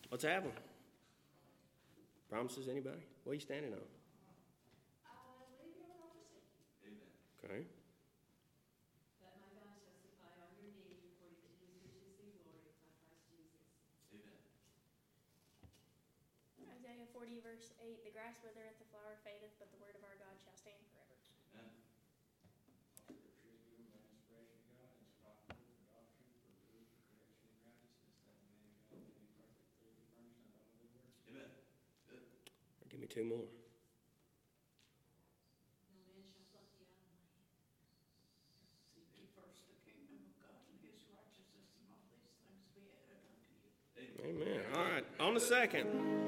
Let's have them. Promises, anybody? What are you standing on? Okay. Let my God testify on your name according to his riches and glory by Christ Jesus. Amen. Isaiah 40, verse 8, the grass withereth, the flower fadeth, but the word of our God shall stand forever. Amen. All scripture is given by inspiration of God and is profitable for doctrine, for reproof, for correction in righteousness, that the man of God may be perfect, thoroughly furnished unto all good works. Amen. Good. Give me two more. No man shall pluck thee out of my hand. Seek ye first the kingdom of God and his righteousness, and all these things be added unto you. Amen. All right. On the second.